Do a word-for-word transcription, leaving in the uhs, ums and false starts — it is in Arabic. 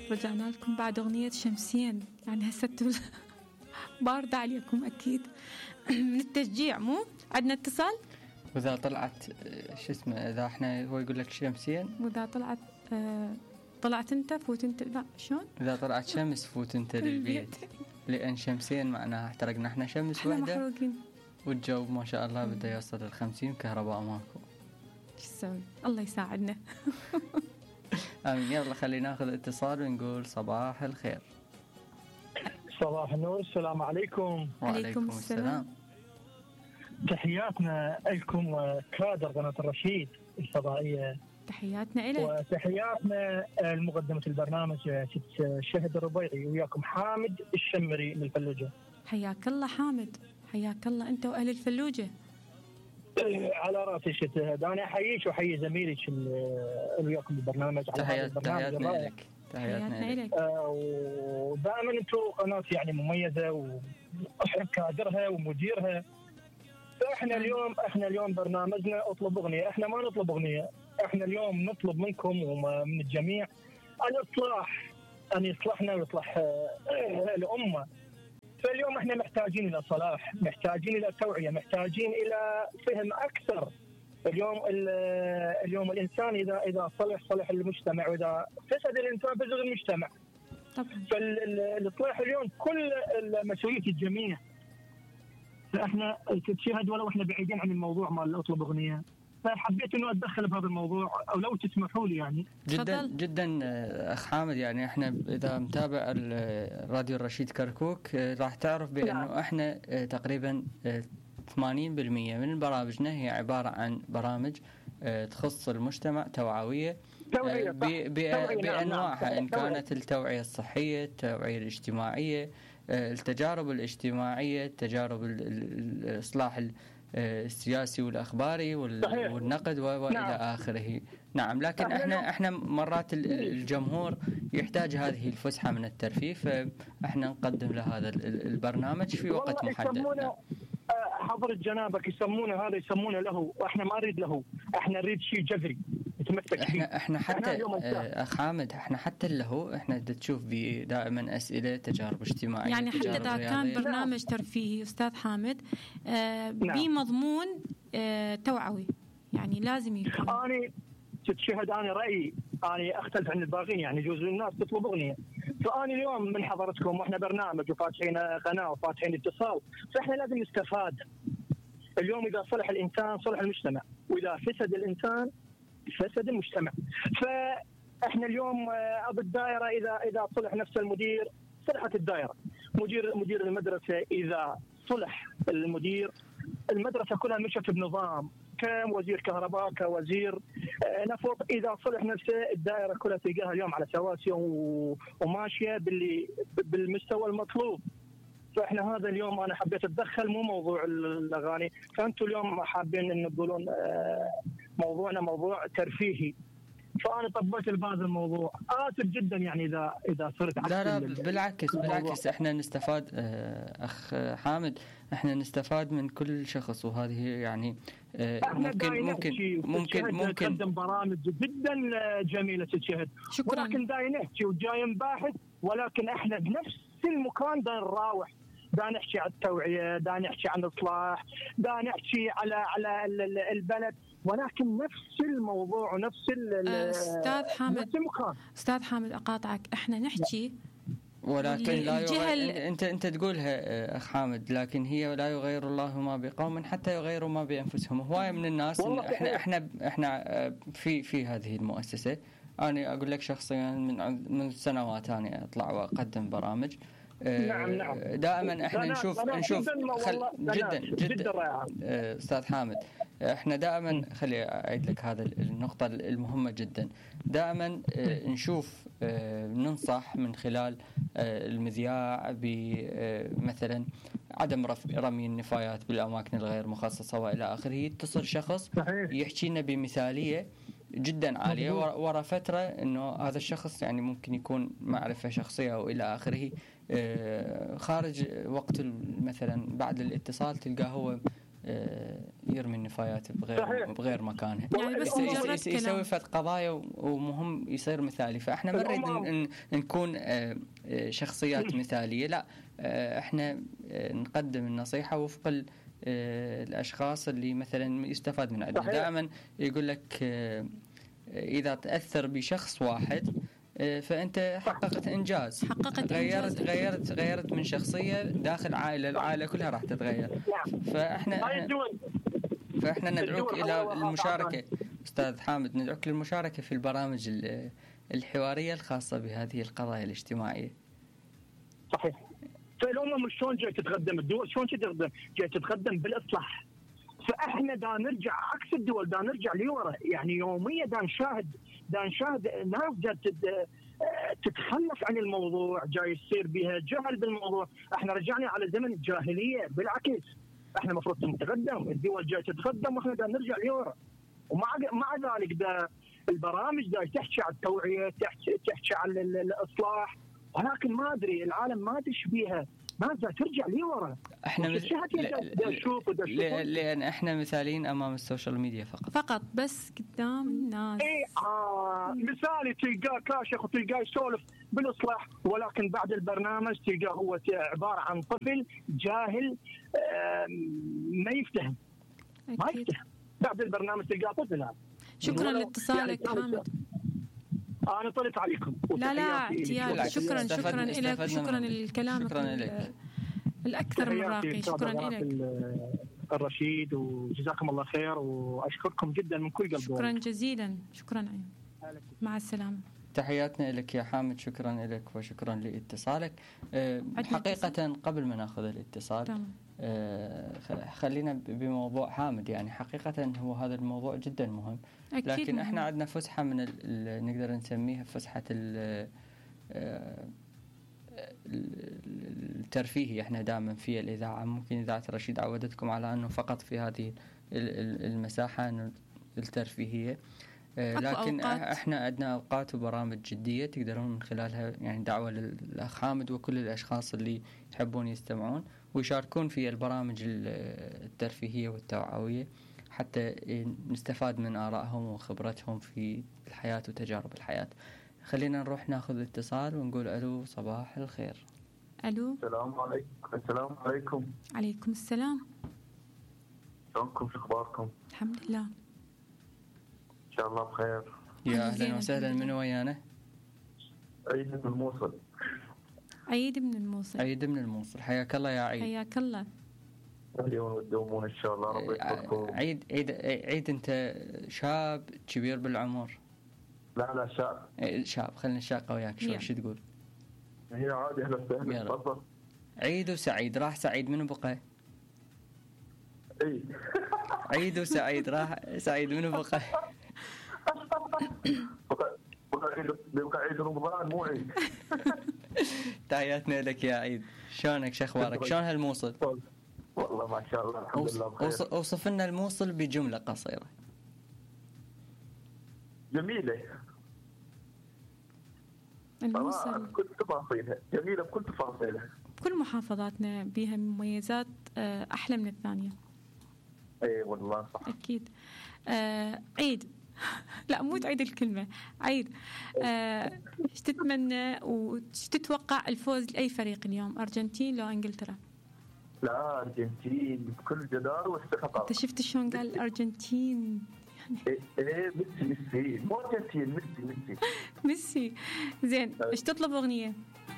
رجعنا لكم بعد أغنية شمسين. يعني هسه باردة عليكم أكيد من التشجيع. مو عندنا اتصال؟ وإذا طلعت شو اسمه، إذا إحنا هو يقول لك شمسين، وإذا طلعت آه طلعت أنت فوت أنت. لا شلون؟ إذا طلعت شمس فوت أنت للبيت. لأن شمسين معناها احترقنا إحنا شمس إحنا واحدة محروقين. والجو ما شاء الله بده يوصل للخمسين، كهرباء ماكو. شو تسوي؟ الله يساعدنا. آمين. يلا خلينا ناخذ اتصال ونقول صباح الخير. صباح النور، السلام عليكم. وعليكم السلام. تحياتنا لكم وكادر قناة الرشيد الفضائية. تحياتنا إليك. وتحياتنا لمقدمة البرنامج ست شهد الربيعي، وياكم حامد الشمري من الفلوجة. حياك الله حامد، حياك الله أنت وأهل الفلوجة. على رأسي شهد، أنا أحييك وأحيي زميلك اللي وياكم البرنامج. تحيات تحياتنا لك. تحياتنا لك. آه ودائما أنتم قناة يعني مميزة وأحب كادرها ومديرها. فإحنا اليوم إحنا اليوم برنامجنا أطلب أغنية. إحنا ما نطلب أغنية، إحنا اليوم نطلب منكم ومن الجميع الإصلاح، أن يصلحنا ويصلح الأمة. فاليوم إحنا محتاجين إلى صلاح، محتاجين إلى توعية، محتاجين إلى فهم أكثر. اليوم اليوم الإنسان إذا إذا صلح صلح المجتمع، وإذا فسد الإنسان فسد المجتمع. فالإصلاح اليوم كل مسؤولية الجميع. فإحنا تشاهد ولو إحنا بعيدين عن الموضوع مال أطلب أغنية، فحبيت إنه أتدخل بهذا الموضوع، أو لو تسمحوا لي يعني. جدا فضل. جدا أخ حامد، يعني إحنا إذا متابع الراديو الرشيد كركوك راح تعرف بأنه لا. إحنا تقريبا ثمانين بالمئة من برامجنا هي عبارة عن برامج تخص المجتمع، توعوية بأنواعها، إن كانت التوعية الصحية، التوعية الاجتماعية، التجارب الاجتماعية، التجارب الإصلاح السياسي والأخباري والنقد وإلى نعم. آخره. نعم. لكن احنا احنا مرات الجمهور يحتاج هذه الفسحة من الترفيه، فاحنا نقدم له هذا البرنامج في وقت محدد. نعم. حضرة جنابك يسمونه هذا، يسمونه له، واحنا ما نريد له، احنا نريد شيء جذري يتمسك فيه. احنا احنا حتى اخ حامد، احنا حتى له احنا تشوف بيه دائما اسئله، تجارب اجتماعيه، يعني حتى اذا كان برنامج ترفيهي استاذ حامد آه بمضمون آه توعوي، يعني لازم يكون. انا تشهد انا رايي، انا اختلف عن الباقيين، يعني يجوز الناس تطلب اغنيه، فاني اليوم من حضرتكم واحنا برنامج وفاتحين قناه وفاتحين اتصال، فاحنا لازم نستفاد. اليوم اذا صلح الانسان صلح المجتمع، واذا فسد الانسان فسد المجتمع. فاحنا اليوم ابو الدائره اذا اذا صلح نفس المدير صلحت الدائره. مدير مدير المدرسه اذا صلح المدير، المدرسه كلها مشت بنظام. كوزير كهرباء، كوزير نفط، اذا صلح نفسه الدائره كلها تلقاها اليوم على سواسيه وماشيه باللي بالمستوى المطلوب. فاحنا هذا اليوم انا حبيت اتدخل، مو موضوع الاغاني. فانتم اليوم حابين ان تقولون موضوعنا موضوع ترفيهي، فانا طبقت بهذا الموضوع. اسف جدا يعني اذا اذا صرت لا لا بالعكس بالعكس احنا نستفاد اخ حامد، احنا نستفاد من كل شخص، وهذه يعني ممكن ممكن ممكن ممكن نقدم برامج جدا جميله تشهد، ولكن داي نحكي وجاي باحث، ولكن احنا بنفس المكان دا نراوح، دا نحكي عن التوعيه، دا نحكي عن الاصلاح، دا نحكي على على البلد، ولكن نفس الموضوع ونفس استاذ حامد. استاذ حامد اقاطعك، احنا نحكي ولكن لا يغير. انت انت تقولها اخ حامد، لكن هي لا يغير الله ما بقوم حتى يغيروا ما بانفسهم. هوايه من الناس إن احنا احنا احنا في في هذه المؤسسه، انا اقول لك شخصيا من من سنوات انا اطلع واقدم برامج. نعم نعم. دائما احنا نشوف نشوف خل جدا جدا استاذ حامد، احنا دائما خلي اعيد لك هذا النقطه المهمه جدا. دائما نشوف ننصح من خلال المذياع بمثلا عدم رمي النفايات بالاماكن الغير مخصصه والى اخره. يتصل شخص يحكي لنا بمثاليه جدا عالية ورا فترة انه هذا الشخص يعني ممكن يكون معرفة شخصية والى اخره، خارج وقت مثلا بعد الاتصال تلقاه هو يرمي النفايات بغير بغير مكانها، يعني بس يس يسوي فد قضايا ومهم يصير مثالي. فاحنا ما نريد نكون شخصيات مثاليه، لا احنا نقدم النصيحه وفق الاشخاص اللي مثلا يستفاد من عندهم. دائما يقول لك اذا تاثر بشخص واحد فأنت حققت إنجاز، حققت غيرت إنجاز. غيرت غيرت من شخصية داخل عائلة، العائلة كلها راح تتغير. فإحنا فإحنا ندعوك إلى المشاركة أستاذ حامد، ندعوك للمشاركة في البرامج الحوارية الخاصة بهذه القضايا الاجتماعية. صحيح. فالأمم شلون جاي تتقدم، الدول شلون تتقدم؟ جاي تتقدم بالإصلاح. فاحنا دا نرجع عكس الدول، دا نرجع لورا، يعني يوميا دا نشاهد دا نشاهد ناس دا تتخلف عن الموضوع، جاي يصير بها جهل بالموضوع. احنا رجعنا على زمن الجاهليه، بالعكس احنا المفروض نتقدم، الدول جاي تتقدم واحنا دا نرجع لورا. ومع مع ذلك دا البرامج دا تحكي عن التوعيه، تحكي تحكي عن الاصلاح، ولكن ما ادري العالم ما تشبيها، ما ترجع لي ورا. احنا مز... لان احنا مثاليين امام السوشيال ميديا فقط فقط بس قدام الناس. اي اه مثالي تلقاه كاشخ وتلقاه يسولف بالاصلاح، ولكن بعد البرنامج تلقاه هو عباره عن طفل جاهل ما يفتهم ما يفتهم بعد البرنامج تلقاه طفل. هذا شكرا لاتصالك يعني حامد. أنا طلعت عليكم. لا لا اعتياد. شكرا شكرا لك، شكرا لكلامك الأكثر من راقي. شكرا لك الرشيد، وجزاكم الله خير، وأشكركم جدا من كل قلب. شكرا جزيلا. شكرا. مع السلامة. تحياتنا لك يا حامد، شكرا لك وشكرا لاتصالك. حقيقة قبل ما ناخذ الاتصال تمام. خلينا بموضوع حامد، يعني حقيقة هو هذا الموضوع جدا مهم، لكن احنا عندنا فسحة من نقدر نسميها فسحة الترفيهي. احنا دائما في الإذاعة، ممكن إذاعة رشيد عودتكم على أنه فقط في هذه المساحة الترفيهية، لكن احنا عندنا أوقات وبرامج جدية تقدرون من خلالها، يعني دعوة للأخ حامد وكل الأشخاص اللي يحبون يستمعون ويشاركون في البرامج الترفيهية والتوعوية حتى نستفاد من آرائهم وخبرتهم في الحياة وتجارب الحياة. خلينا نروح ناخذ اتصال ونقول ألو، صباح الخير. ألو. السلام عليكم. السلام عليكم. عليكم السلام. شلونكم؟ شو أخباركم؟ الحمد لله. إن شاء الله بخير. يا أهلا وسهلا. من ويانا؟ عيد من الموصل. عيد من الموصل. عيد من الموصل، حياك الله يا عيد. حياك الله. اليوم وتدومون إن شاء الله، ربي يحفظكم. عيد عيد عيد أنت شاب كبير بالعمر؟ لا لا شاب. شاب. خلينا نشاقة وياك شوي. شو تقول؟ هي عادي. أهلا وسهلا. تفضل. عيد وسعيد، راح سعيد منو بقى؟ اي عيد وسعيد، راح سعيد منو بقى؟ بقى عيد رمضان مو عيد. تحياتنا لك يا عيد. شلونك؟ شو اخبارك؟ شلون هالموصل؟ والله ما شاء الله الحمد لله بخير. اوصف لنا الموصل بجملة قصيرة. جميلة. الموصل بكل تفاصيلها، جميلة بكل تفاصيلها. كل محافظاتنا بها مميزات أحلى من الثانية. اي والله صح. أكيد. آه عيد لا مو تعيد الكلمة، عيد. آه ايش تتمنى وش تتوقع الفوز لأي فريق اليوم، أرجنتين لو إنجلترا؟ لا أرجنتين بكل جدار واستحقاق. أنت شفت شلون قال الأرجنتين؟ ايه ايه ميسي ميسي مو أرجنتين، ميسي ميسي ميسي. زين ايش تطلب أغنية؟